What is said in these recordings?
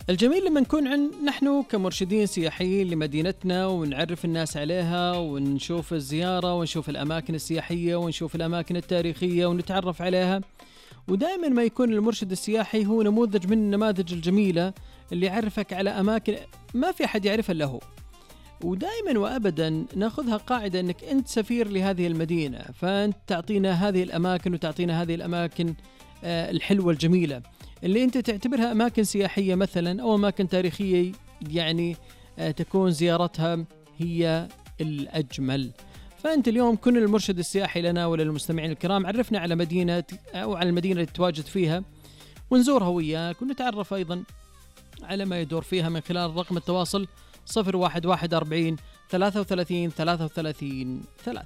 الجميل لما نكون نحن كمرشدين سياحيين لمدينتنا ونعرف الناس عليها ونشوف الزيارة ونشوف الأماكن السياحية ونشوف الأماكن التاريخية ونتعرف عليها. ودائما ما يكون المرشد السياحي هو نموذج من النماذج الجميلة اللي يعرفك على أماكن ما في أحد يعرفها له. ودائما وأبدا نأخذها قاعدة أنك أنت سفير لهذه المدينة، فأنت تعطينا هذه الأماكن وتعطينا هذه الأماكن الحلوة الجميلة اللي أنت تعتبرها أماكن سياحية مثلا أو أماكن تاريخية، يعني تكون زيارتها هي الأجمل. فأنت اليوم كن المرشد السياحي لنا وللمستمعين الكرام، عرفنا على مدينة أو على المدينة اللي تتواجد فيها ونزورها وياك ونتعرف أيضا على ما يدور فيها من خلال رقم التواصل 0141 33 33 3.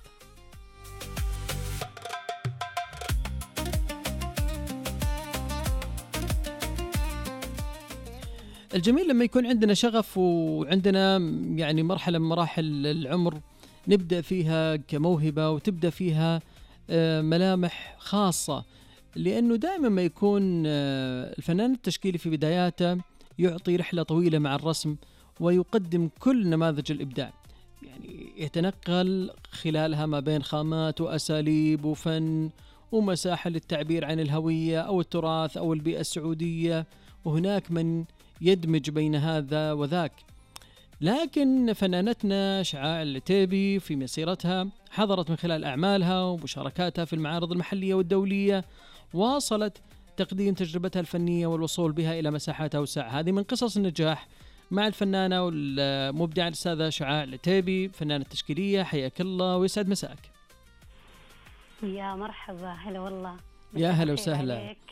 الجميل لما يكون عندنا شغف وعندنا يعني مرحلة من مراحل العمر نبدأ فيها كموهبة وتبدأ فيها ملامح خاصة، لأنه دائما ما يكون الفنان التشكيلي في بداياته يعطي رحلة طويلة مع الرسم ويقدم كل نماذج الإبداع، يعني يتنقل خلالها ما بين خامات وأساليب وفن ومساحة للتعبير عن الهوية أو التراث أو البيئة السعودية، وهناك من يدمج بين هذا وذاك. لكن فنانتنا شعاع العتيبي في مسيرتها حضرت من خلال أعمالها ومشاركاتها في المعارض المحلية والدولية واصلت تقديم تجربتها الفنية والوصول بها إلى مساحات أوسع. هذه من قصص النجاح مع الفنانة والمبدعة الأستاذة شعاع العتيبي، فنانة تشكيلية. حياك الله ويسعد مساك. يا مرحبا، هلا والله. يا هلا وسهلا.